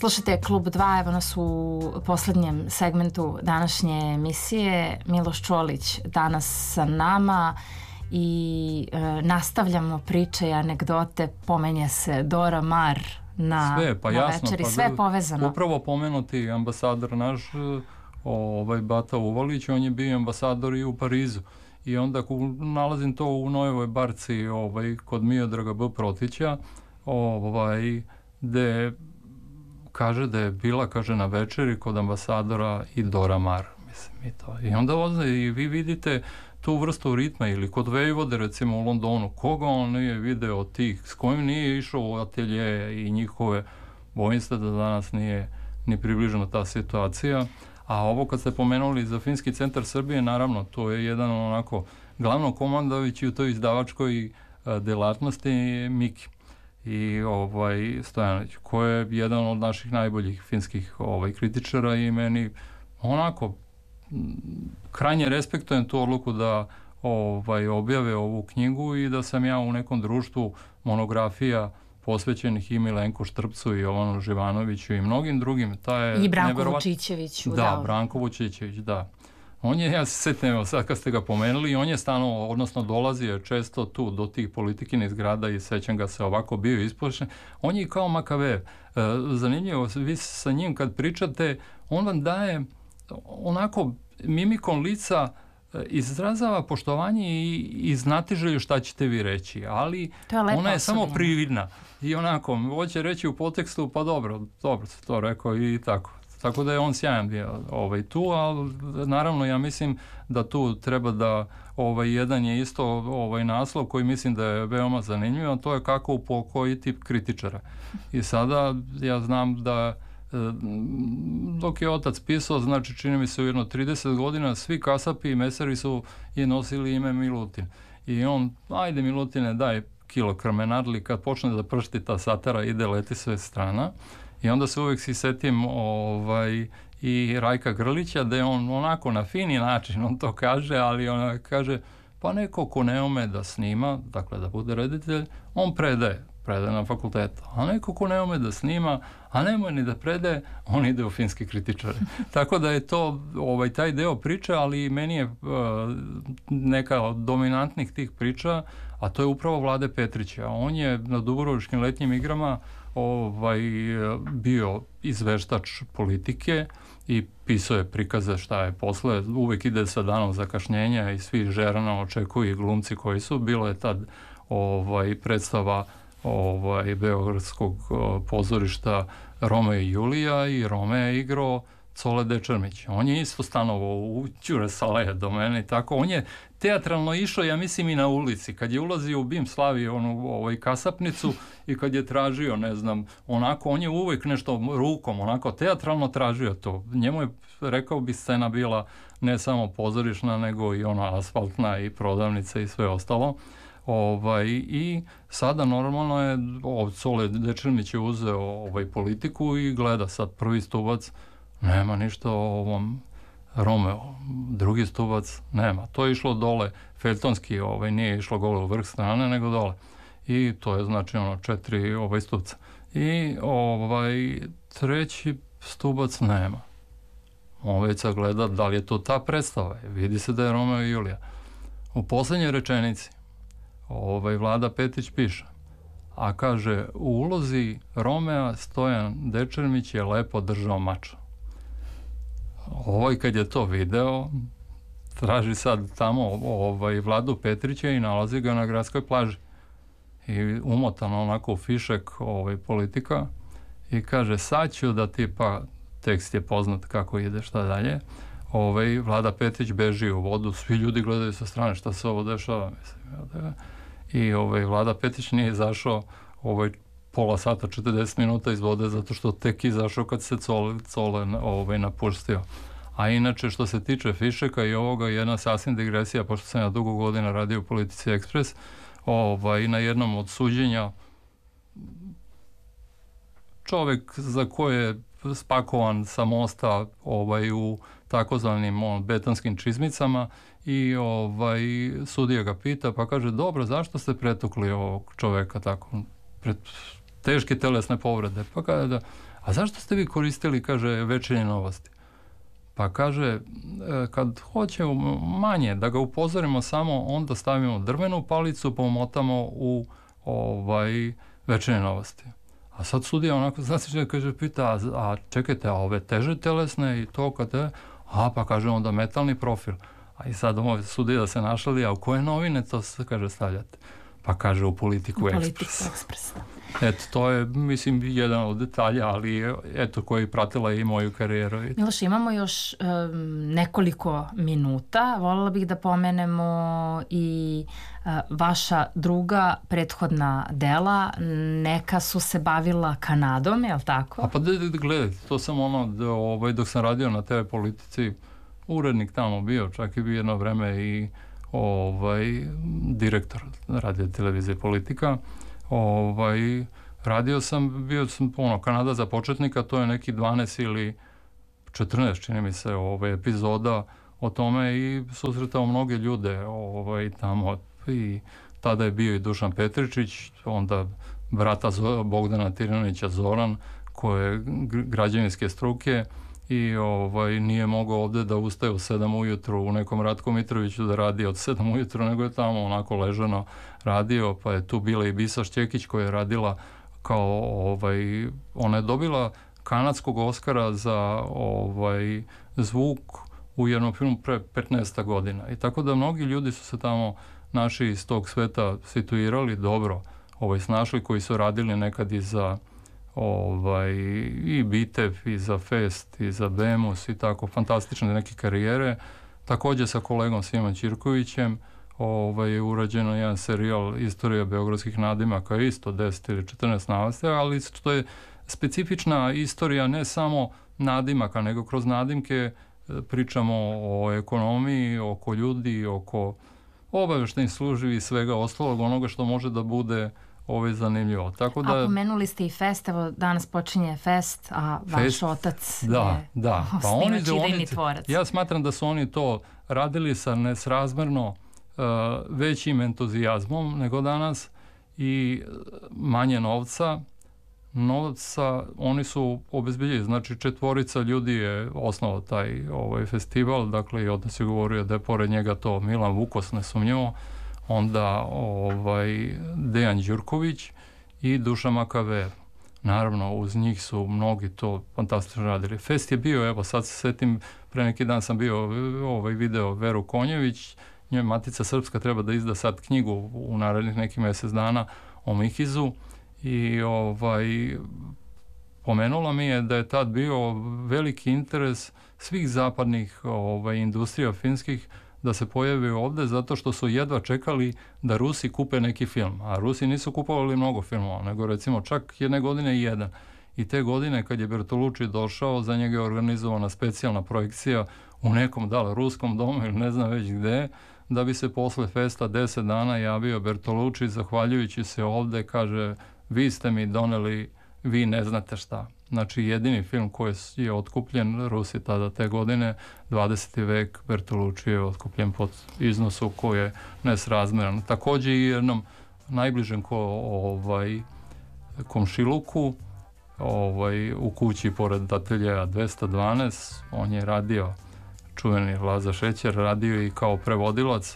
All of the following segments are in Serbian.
Slušajte Klub 2, evo nas u poslednjem segmentu današnje emisije. Miloš Čolić danas sa nama i nastavljamo priče i anegdote. Pomenje se Dora Maar na večeri, sve je povezano. Upravo pomenuti ambasador naš, Bata Uvalić, on je bio ambasador i u Parizu. I onda nalazim to u Nojevoj barci kod Miodraga B. Protića, gde kaže da je bila, na večeri kod ambasadora i Dora Maar, mislim i to. I onda i vi vidite tu vrstu ritma, ili kod Vejvode recimo u Londonu, koga on nije video tih, s kojim nije išao u atelje i njihove, bojim se da danas nije ni približena ta situacija. A ovo kad ste pomenuli za Filmski centar Srbije, naravno, to je jedan onako glavno komandović u toj izdavačkoj delatnosti Miki i Stojanović, ko je jedan od naših najboljih filmskih kritičara i meni onako krajnje respektujem tu odluku da objave ovu knjigu i da sam ja u nekom društvu monografija posvećenih i Milenku Štrpcu i Jovanu Živanoviću i mnogim drugim. I Branko Vučićeviću. Da, Branko Vučićević, da. On je, ja se sjetim, evo sad kad ste ga pomenuli, on je stano, odnosno dolazio često tu do tih politikinih zgrada i sećam ga se ovako bio ispošten. On je kao Makavev. Zanimljivo, vi sa njim kad pričate, on vam daje onako mimikom lica izrazava poštovanje i znatiželju šta ćete vi reći, ali ona je samo prividna i onako, hoće reći u podtekstu, pa dobro se to rekao i tako. Tako da je on sjajan bio tu, ali naravno ja mislim da tu treba da jedan je isto naslov koji mislim da je veoma zanimljiv, a to je kako upokojiti tip kritičara. I sada ja znam da dok je otac pisao, znači čini mi se u jedno 30 godina, svi kasapi i mesari su je nosili ime Milutin. I on, ajde Milutine, daj kilo krmenadli, kad počne da pršti ta satara, ide leti sve strana. I onda se uvijek si setim i Rajka Grlića, da je on onako na fini način, on to kaže, ali on kaže, pa neko ko ne ume da snima, dakle da bude reditelj, on predaje na fakultetu, a neko ko ne ume da snima, a nemoj ni da predaje, on ide u filmski kritičari. Tako da je to taj deo priče, ali meni je neka od dominantnih tih priča, a to je upravo Vlade Petrića. On je na Dubrovačkim letnjim igrama bio izveštač politike i pisao je prikaze šta je posle, uvek ide sa danom zakašnjenja i svi žerano očekuju i glumci koji su, bilo je tad predstava Beogradskog pozorišta Romeo i Julija i Rome je igrao Cole Dečermić. On je isto stanovao u Ćure Saleje do mene i tako. On je teatralno išao, ja mislim, i na ulici. Kad je ulazio u BIM, slavio onu kasapnicu i kad je tražio, ne znam, onako, on je uvijek nešto rukom, onako, teatralno tražio to. Njemu je, rekao bi, scena bila ne samo pozorišna, nego i ona asfaltna i prodavnica i sve ostalo. I sada normalno je Cole Dečermić je uzeo politiku i gleda sad prvi stubac, nema ništa o ovom Romeo, drugi stubac nema, to je išlo dole feljtonski, nije išlo gole u vrh strane nego dole i to je znači 4 stupca i treći stubac nema. On već sad gleda da li je to ta predstava, vidi se da je Romeo i Julija. U posljednjoj rečenici Vlada Petić piše, a kaže, u ulozi Romea Stojan Dečermić je lepo držao mača. Kad je to video, traži sad tamo Vladu Petrića i nalazi ga na gradskoj plaži. I umotano onako u fišek politika i kaže, sad ću da tipa, tekst je poznat kako ide, šta dalje, Vlada Petić beži u vodu, svi ljudi gledaju sa strane šta se ovo dešava, mislim, i Vlada Petić nije izašao pola sata, 40 minuta iz vode, zato što tek izašao kad se Cole napustio. A inače, što se tiče fišeka i ovoga, jedna sasvim digresija, pošto sam ja dugo godina radio u Politici Ekspres, na jednom od suđenja čovjek za koje je spakovan sa mosta u takozvanim betonskim čizmicama i sudija ga pita, pa kaže, dobro, zašto ste pretukli ovog čoveka tako teške telesne povrede. Pa kaže a zašto ste vi koristili, kaže, Večernje novosti? Pa kaže, kad hoćemo manje da ga upozorimo samo, onda stavimo drvenu palicu, pomotamo u Večernje novosti. A sad sudija onako znači kaže, pita, a čekajte, a ove teže telesne i to kada pa kaže onda metalni profil. A i sad sudija da se našali, a u koje novine to se, kaže, stavljate? Pa kaže u Politiku Ekspres. Eto, to je, mislim, jedan od detalja, ali eto, koji pratila i moju karijeru. Miloš, imamo još nekoliko minuta. Voljela bih da pomenemo i vaša druga prethodna dela. Neka su se bavila Kanadom, je li tako? Pa gledajte, to sam dok sam radio na TV Politici, urednik tamo bio, čak i bio jedno vreme i direktor radio televizije Politika. Bio sam Kanada za početnika, to je neki 12 ili 14, čini mi se, epizoda o tome i susretao mnoge ljude tamo. I tada je bio i Dušan Petričić, onda brata Bogdana Tiranovića Zoran, koji je građevinske struke i nije mogao ovdje da ustaje u 7 ujutru u nekom Ratku Mitroviću da radi od 7 ujutru, nego je tamo onako ležano radio, pa je tu bila i Bisa Šćekić koja je radila kao ona je dobila kanadskog Oskara za zvuk u jednom filmu pre 15 godina. I tako da mnogi ljudi su se tamo naši iz tog sveta situirali dobro, snašli, koji su radili nekad i za i Bitev, i za Fest, i za Bemus i tako, fantastične neke karijere. Također sa kolegom Simom Ćirkovićem je urađeno jedan serijal Istorija beogradskih nadimaka, isto 10 ili 14 navastija, ali to je specifična istorija ne samo nadimaka, nego kroz nadimke pričamo o ekonomiji, oko ljudi, oko obavještajnih službi i svega ostalog, onoga što može da bude zanimljivo. Tako da, a pomenuli ste i Fest, evo danas počinje Fest, a vaš otac je snimač idejni tvorac. Ja smatram da su oni to radili sa nesrazmerno većim entuzijazmom nego danas i manje novca, oni su obezbiljili, znači 4 ljudi je osnovao taj festival, dakle i odnos je govorio da je pored njega to Milan Vukos, nesumnjivo, onda Dejan Đurković i Duša Makaver. Naravno, uz njih su mnogi to fantastično radili. Fest je bio, evo sad se setim, pre neki dan sam bio video Veru Konjević, njoj Matica Srpska treba da izda sad knjigu u narednih nekih mjesec dana o Mihizu i pomenula mi je da je tad bio veliki interes svih zapadnih industrija finskih da se pojavi ovdje zato što su jedva čekali da Rusi kupe neki film. A Rusi nisu kupovali mnogo filmova, nego recimo čak jedne godine jedan. I te godine kad je Bertolucci došao, za njega je organizovana specijalna projekcija u nekom ruskom domu ili ne znam već gde, da bi se posle Festa 10 dana javio Bertolucci, zahvaljujući se ovdje, kaže, vi ste mi doneli, vi ne znate šta. Znači jedini film koji je otkupljen, Rusi tada te godine, 20. vek, Bertolucci je otkupljen pod iznosu koji je nesrazmjeran. Također i jednom najbližem komšiluku, u kući pored ateljeja 212, on je radio, čuveni Laza Šećer, radio i kao prevodilac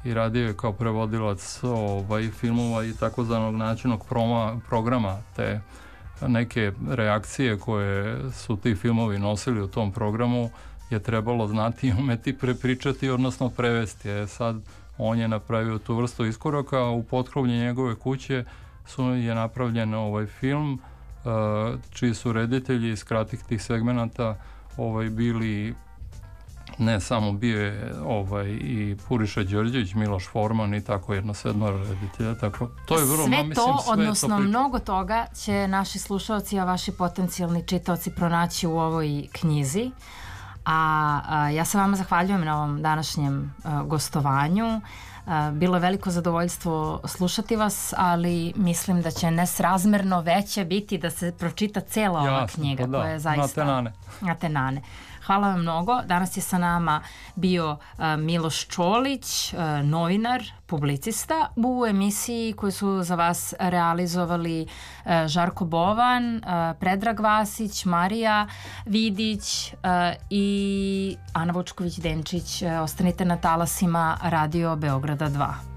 filmova i takozvanog načinog programa, te neke reakcije koje su ti filmovi nosili u tom programu je trebalo znati i umeti prepričati, odnosno prevesti. Sad on je napravio tu vrstu iskoraka, u potkrovlju njegove kuće je napravljen film čiji su reditelji iz kratih tih segmenata bili ne samo bio je i Puriša Đorđević, Miloš Forman i tako jedno 7 reditelja. Tako, to je vrlo, odnosno mnogo toga će naši slušalci, a vaši potencijalni čitaoci pronaći u ovoj knjizi. A ja se vama zahvaljujem na ovom današnjem gostovanju. Bilo je veliko zadovoljstvo slušati vas, ali mislim da će nesrazmerno veće biti da se pročita cela ova knjiga. Da, koja je zaista Atenane. Hvala vam mnogo. Danas je sa nama bio Miloš Čolić, novinar, publicista u emisiji koju su za vas realizovali Žarko Bovan, Predrag Vasić, Marija Vidić i Ana Vučković-Denčić. Ostanite na talasima Radio Beograda 2.